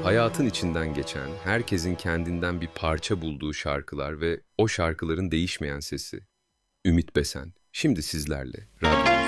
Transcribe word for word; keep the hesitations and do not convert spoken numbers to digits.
Hayatın içinden geçen, herkesin kendinden bir parça bulduğu şarkılar ve o şarkıların değişmeyen sesi. Ümit Besen, şimdi sizlerle. Radyo.